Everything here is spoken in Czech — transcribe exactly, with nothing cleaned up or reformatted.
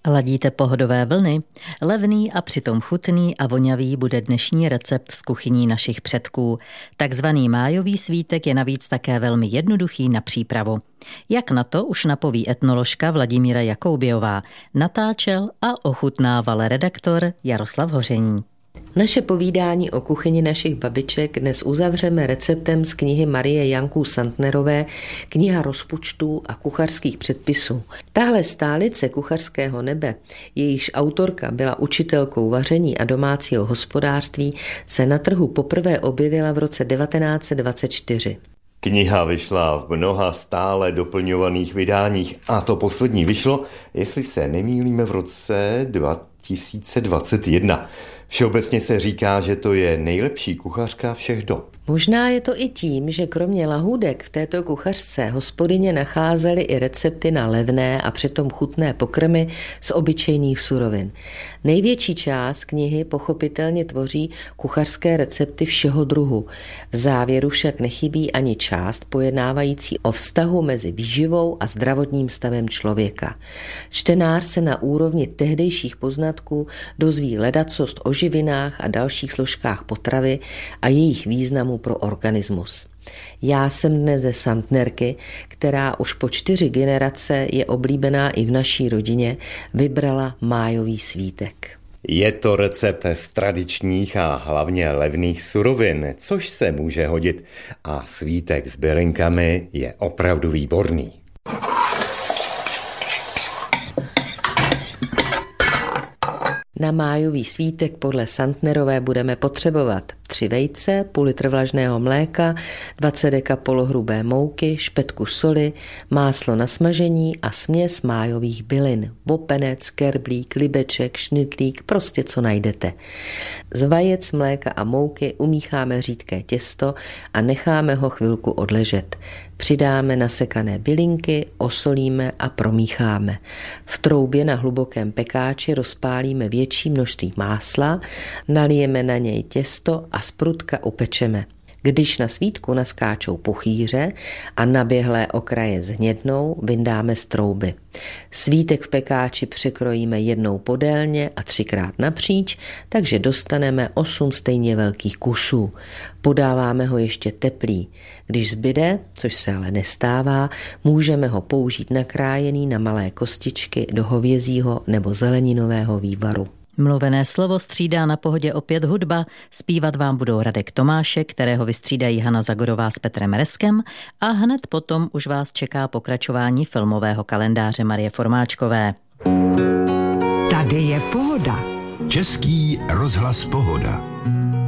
Ladíte pohodové vlny? Levný a přitom chutný a vonavý bude dnešní recept z kuchyní našich předků. Takzvaný májový svítek je navíc také velmi jednoduchý na přípravu. Jak na to už napoví etnoložka Vladimíra Jakoubiová. Natáčel a ochutnával redaktor Jaroslav Hoření. Naše povídání o kuchyni našich babiček dnes uzavřeme receptem z knihy Marie Janků Santnerové Kniha rozpočtů a kuchařských předpisů. Tahle stálice kuchařského nebe, jejíž autorka byla učitelkou vaření a domácího hospodářství, se na trhu poprvé objevila v roce devatenáct set dvacet čtyři. Kniha vyšla v mnoha stále doplňovaných vydáních a to poslední vyšlo, jestli se nemýlíme, v roce dva tisíce dvacet jedna. Všeobecně se říká, že to je nejlepší kuchařka všech dob. Možná je to i tím, že kromě lahůdek v této kuchařce hospodyně nacházely i recepty na levné a přitom chutné pokrmy z obyčejných surovin. Největší část knihy pochopitelně tvoří kuchařské recepty všeho druhu. V závěru však nechybí ani část pojednávající o vztahu mezi výživou a zdravotním stavem člověka. Čtenář se na úrovni tehdejších poznatků dozví ledacost o živinách a dalších složkách potravy a jejich významu pro organismus. Já jsem dnes ze Santnerky, která už po čtyři generace je oblíbená i v naší rodině, vybrala májový svítek. Je to recept z tradičních a hlavně levných surovin, což se může hodit. A svítek s bylinkami je opravdu výborný. Na májový svítek podle Santnerové budeme potřebovat tři vejce, půl litr vlažného mléka, dvacet deka polohrubé mouky, špetku soli, máslo na smažení a směs májových bylin, vopenec, kerblík, libeček, šnitlík, prostě co najdete. Z vajec, mléka a mouky umícháme řídké těsto a necháme ho chvilku odležet. Přidáme nasekané bylinky, osolíme a promícháme. V troubě na hlubokém pekáči rozpálíme větší množství másla, nalijeme na něj těsto a zprutka upečeme. Když na svítku naskáčou puchýře a naběhlé okraje zhnědnou, vyndáme z trouby. Svítek v pekáči překrojíme jednou podélně a třikrát napříč, takže dostaneme osm stejně velkých kusů. Podáváme ho ještě teplý. Když zbyde, což se ale nestává, můžeme ho použít nakrájený na malé kostičky do hovězího nebo zeleninového vývaru. Mluvené slovo střídá na Pohodě opět hudba. Zpívat vám budou Radek Tomášek, kterého vystřídají Hana Zagorová s Petrem Reskem, a hned potom už vás čeká pokračování filmového kalendáře Marie Formáčkové. Tady je Pohoda. Český rozhlas Pohoda.